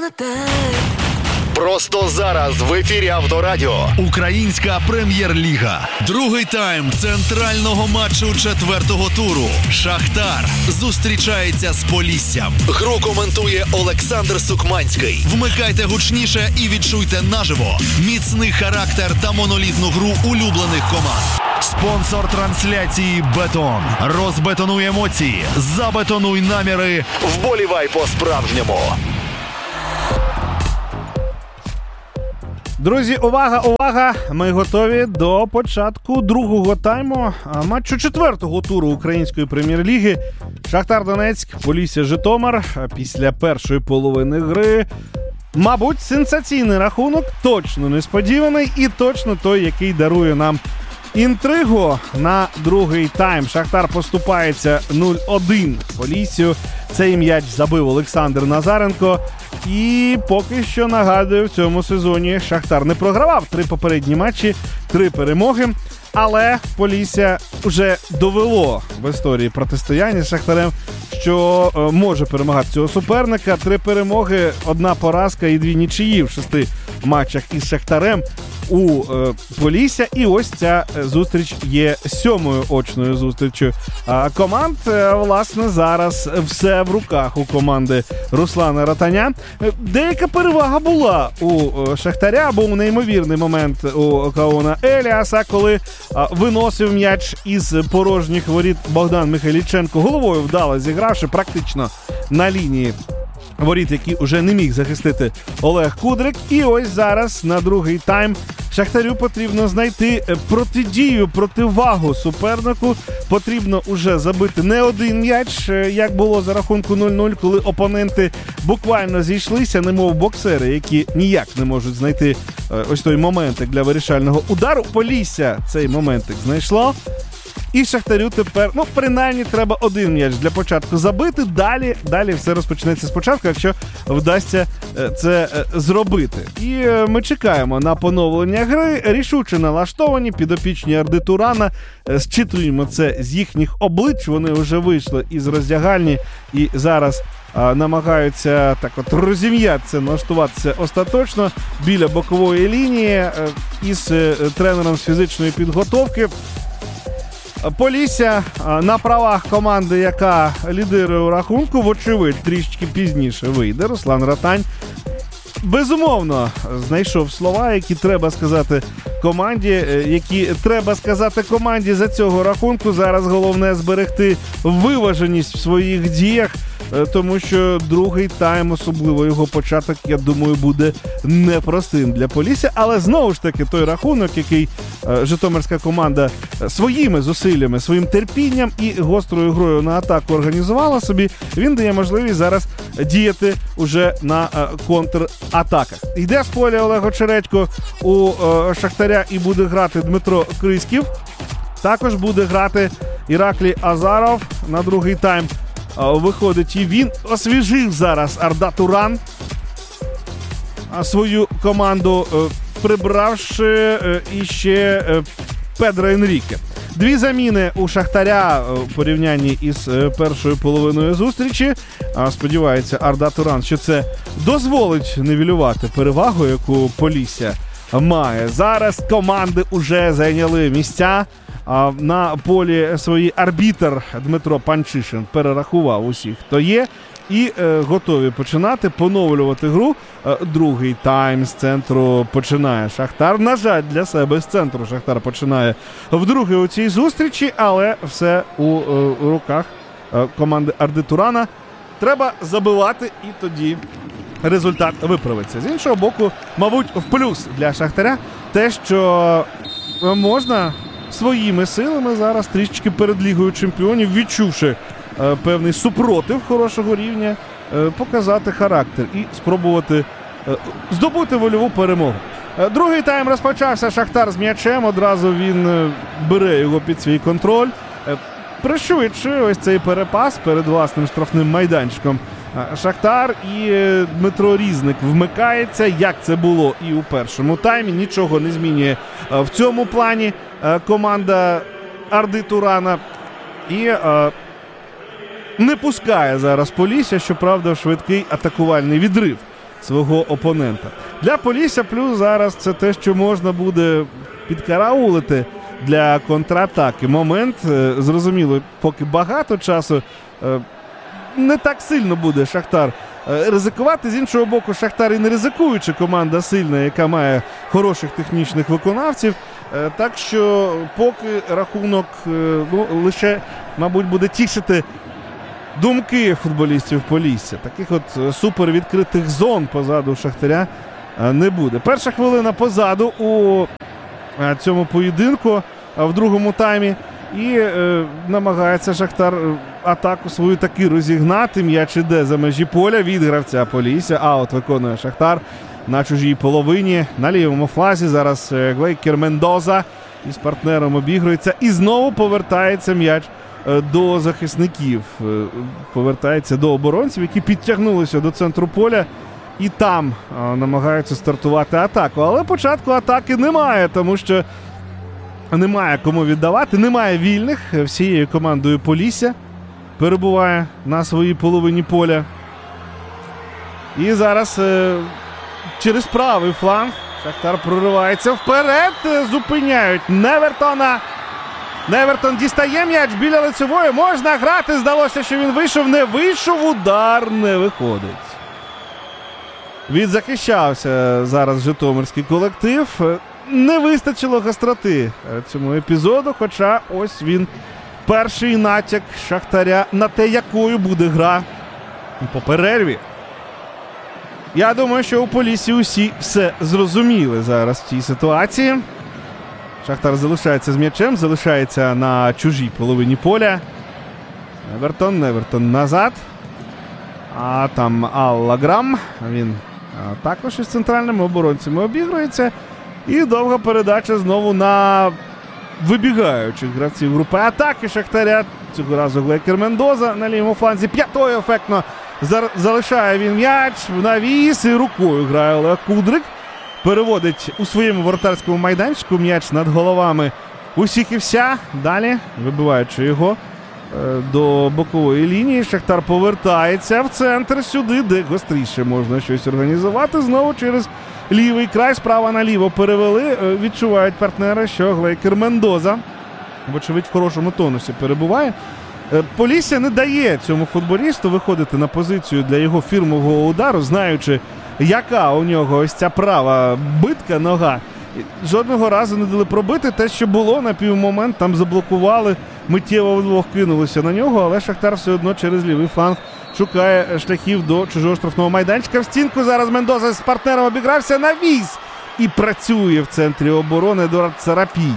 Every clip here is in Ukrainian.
Просто зараз в ефірі Авторадіо Українська прем'єр-ліга. Другий тайм центрального матчу 4-го туру. Шахтар зустрічається з Поліссям. Гру коментує Олександр Сукманський. Вмикайте гучніше і відчуйте наживо міцний характер та монолітну гру улюблених команд. Спонсор трансляції «Бетон». Розбетонуй емоції, забетонуй наміри, вболівай по-справжньому. Друзі, увага! Ми готові до початку другого тайму матчу 4-го туру Української прем'єр-ліги. Шахтар Донецьк, Полісся Житомир. Після першої половини гри, мабуть, сенсаційний рахунок, точно несподіваний і точно той, який дарує нам інтригу на другий тайм. Шахтар поступається 0-1 Поліссю. Цей м'яч забив Олександр Назаренко. І поки що, нагадую, в цьому сезоні Шахтар не програвав 3 попередні матчі, 3 перемоги. Але Полісся вже довело в історії протистояння з Шахтарем, що може перемагати цього суперника. 3 перемоги, 1 поразка і 2 нічиї в 6 матчах із Шахтарем у Полісся. І ось ця зустріч є 7-ю очною зустрічю команд. Власне, зараз все в руках у команди Руслана Ротаня. Деяка перевага була у Шахтаря, був неймовірний момент у Каона Еліаса, коли виносив м'яч із порожніх воріт Богдан Михайліченко, головою вдало зігравши практично на лінії воріт, які вже не міг захистити Олег Кудрик. І ось зараз на другий тайм Шахтарю потрібно знайти протидію, противагу супернику. Потрібно уже забити не один м'яч, як було за рахунку 0-0, коли опоненти буквально зійшлися, немов боксери, які ніяк не можуть знайти ось той моментик для вирішального удару. Полісся цей моментик знайшло. І Шахтарю тепер, принаймні, треба один м'яч для початку забити. Далі все розпочнеться спочатку, якщо вдасться це зробити. І ми чекаємо на поновлення гри. Рішуче налаштовані підопічні Арди Турана. Зчитуємо це з їхніх облич. Вони вже вийшли із роздягальні і зараз намагаються так от розім'ятися, налаштуватися остаточно біля бокової лінії із тренером з фізичної підготовки. Полісся на правах команди, яка лідирує у рахунку, вочевидь, трішечки пізніше вийде. Руслан Ротань, безумовно, знайшов слова, які треба сказати команді, за цього рахунку. Зараз головне зберегти виваженість в своїх діях, тому що другий тайм, особливо його початок, я думаю, буде непростим для Полісся. Але знову ж таки той рахунок, який житомирська команда своїми зусиллями, своїм терпінням і гострою грою на атаку організувала собі, він дає можливість зараз діяти уже на контратаках. Йде з поля Олег Очередько у Шахтаря і буде грати Дмитро Криськів. Також буде грати Іраклій Азаров на другий тайм. Виходить і він. Освіжив зараз Арда Туран свою команду, прибравши іще Педро Енріке. 2 заміни у Шахтаря у порівнянні із першою половиною зустрічі. Сподівається Арда Туран, що це дозволить нівелювати перевагу, яку Полісся має. Зараз команди вже зайняли місця. На полі свій арбітр Дмитро Панчишин перерахував усіх, хто є, і готові починати, поновлювати гру. Другий тайм з центру починає Шахтар. На жаль, для себе з центру Шахтар починає вдруге у цій зустрічі, але все у руках команди Арди Турана. Треба забивати, і тоді результат виправиться. З іншого боку, мабуть, в плюс для Шахтаря те, що можна своїми силами зараз трішечки перед Лігою Чемпіонів, відчувши певний супротив хорошого рівня, показати характер і спробувати здобути вольову перемогу. Другий тайм розпочався. Шахтар з м'ячем. Одразу він бере його під свій контроль. Пришвидшує ось цей перепас перед власним штрафним майданчиком Шахтар, і Дмитро Різник вмикається, як це було і у першому таймі. Нічого не змінює в цьому плані команда Арди Турана. І не пускає зараз Полісся, щоправда, в швидкий атакувальний відрив свого опонента. Для Полісся плюс зараз це те, що можна буде підкараулити для контратаки. Момент, зрозуміло, поки багато часу, не так сильно буде Шахтар ризикувати. З іншого боку, Шахтар і не ризикуючи команда сильна, яка має хороших технічних виконавців. Так що поки рахунок лише, мабуть, буде тішити думки футболістів Полісся. Таких от супер відкритих зон позаду Шахтаря не буде. Перша хвилина позаду у цьому поєдинку в другому таймі. І намагається Шахтар атаку свою таки розігнати. М'яч іде за межі поля від гравця Полісся. Аут виконує Шахтар на чужій половині. На лівому флазі зараз Глейкер Мендоза із партнером обігрується. І знову повертається м'яч до захисників. Повертається до оборонців, які підтягнулися до центру поля. І там намагаються стартувати атаку. Але початку атаки немає, тому що немає кому віддавати, немає вільних. Всією командою Полісся перебуває на своїй половині поля. І зараз через правий фланг Шахтар проривається вперед. Зупиняють Невертона. Невертон дістає м'яч біля лицевої. Можна грати. Здалося, що він вийшов. Не вийшов. Удар не виходить. Відзахищався зараз житомирський колектив. Не вистачило гостроти цьому епізоду, хоча ось він перший натяк Шахтаря на те, якою буде гра по перерві. Я думаю, що у Поліссі усі все зрозуміли зараз в цій ситуації. Шахтар залишається з м'ячем, залишається на чужій половині поля. Невертон назад. А там Аллаграм, він також із центральними оборонцями обігрується. І довга передача знову на вибігаючих гравців групи атаки Шахтаря. Цього разу Глейкер Мендоза на лівому фланзі. П'ятою ефектно залишає він м'яч, навіс і рукою грає Олег Кудрик. Переводить у своєму воротарському майданчику м'яч над головами усіх і вся. Далі, вибиваючи його до бокової лінії, Шахтар повертається в центр сюди, де гостріше можна щось організувати. Знову через лівий край, справа наліво перевели. Відчувають партнери, що Глейкер Мендоза, вочевидь, в хорошому тонусі перебуває. Полісся не дає цьому футболісту виходити на позицію для його фірмового удару, знаючи, яка у нього ось ця права битка нога. Жодного разу не дали пробити. Те, що було на півмомент, там заблокували, миттєво вдвох кинулися на нього, але Шахтар все одно через лівий фланг шукає шляхів до чужого штрафного майданчика. В стінку зараз Мендоза з партнером обігрався, навіс і працює в центрі оборони Едуард Царапій.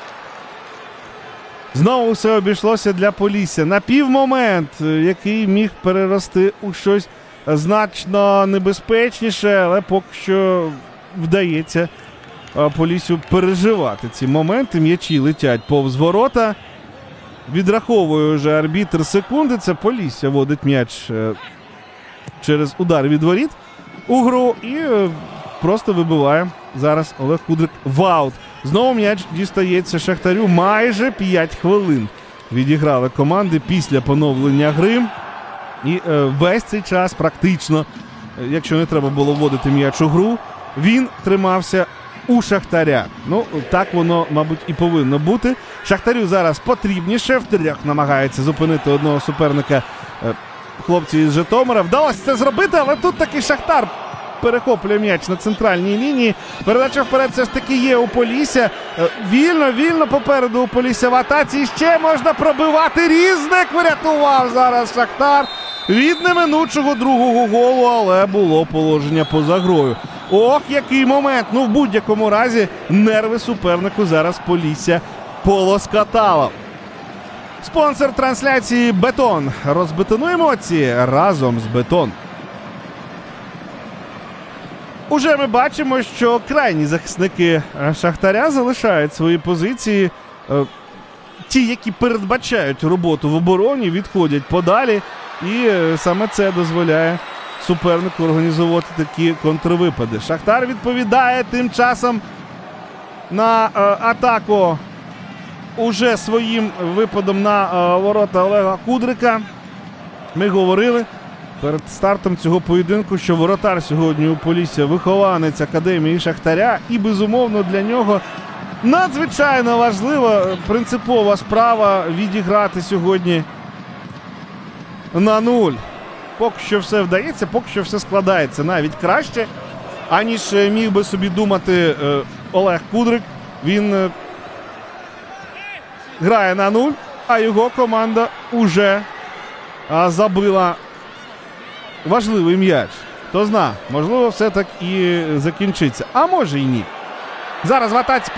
Знову все обійшлося для Полісся. На півмомент, який міг перерости у щось значно небезпечніше, але поки що вдається Поліссю переживати ці моменти. М'ячі летять повз ворота. Відраховує вже арбітр секунди. Це Полісся водить м'яч через удар від воріт у гру і просто вибиває зараз Олег Кудрик в аут. Знову м'яч дістається Шахтарю. Майже 5 хвилин відіграли команди після поновлення гри. І весь цей час практично, якщо не треба було вводити м'яч у гру, він тримався у Шахтаря. Ну, так воно, мабуть, і повинно бути. Шахтарю зараз потрібніше. Втрьох намагається зупинити одного суперника хлопці із Житомира. Вдалося це зробити, але тут таки Шахтар перехоплює м'яч на центральній лінії. Передача вперед все ж таки є у Полісся. Вільно попереду у Полісся в атаці. І ще можна пробивати. Різник врятував зараз Шахтар від неминучого другого голу, але було положення поза грою. Ох, який момент! Ну, в будь-якому разі, нерви супернику зараз Полісся полоскатало. Спонсор трансляції «Бетон». Розбетонуй емоції разом з «Бетон». Уже ми бачимо, що крайні захисники Шахтаря залишають свої позиції. Ті, які передбачають роботу в обороні, відходять подалі. І саме це дозволяє супернику організовувати такі контрвипади. Шахтар відповідає тим часом на атаку уже своїм випадом на ворота Олега Кудрика. Ми говорили перед стартом цього поєдинку, що воротар сьогодні у Полісся вихованець Академії Шахтаря, і, безумовно, для нього надзвичайно важлива, принципова справа відіграти сьогодні на 0. Поки що все вдається, поки що все складається навіть краще, аніж міг би собі думати Олег Кудрик. Він грає на 0, а його команда уже забила важливий м'яч. Хто зна, можливо, все так і закінчиться. А може і ні. Зараз в атаці